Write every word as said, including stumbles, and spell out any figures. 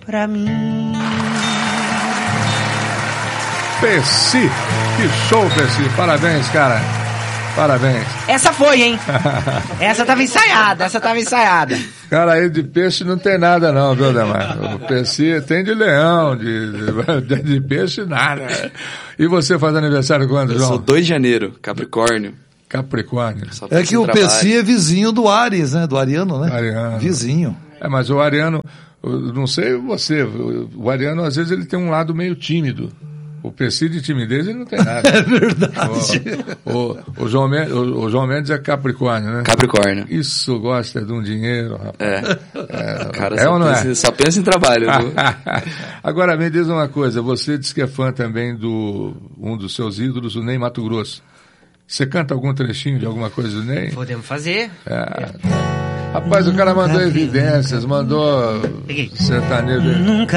pra mim. Pessi, que show, Pessi. Parabéns, cara. Parabéns. Essa foi, hein? Essa tava ensaiada, essa tava ensaiada. Cara, aí de peixe não tem nada não, viu, Demar? O Pessi tem de leão, de, de, de peixe nada. E você faz aniversário quando, João? Eu sou dois de janeiro, Capricórnio. Capricórnio. É que o Pessi é vizinho do Ares, né? Do Ariano, né? Ariano. Vizinho. É, mas o Ariano, não sei você, o Ariano às vezes ele tem um lado meio tímido. O Pessi de timidez ele não tem nada. É verdade. O, o, o, João Mendes, o, o João Mendes é Capricórnio, né? Capricórnio. Isso gosta de um dinheiro, rapaz. É. É, o cara é só, ou não pensa, é? só pensa em trabalho. Agora, me diz uma coisa, você disse que é fã também do um dos seus ídolos, o Ney Matogrosso. Você canta algum trechinho de alguma coisa do Ney? Podemos fazer. É. Rapaz, o cara mandou evidências, mandou sertanejo. Nunca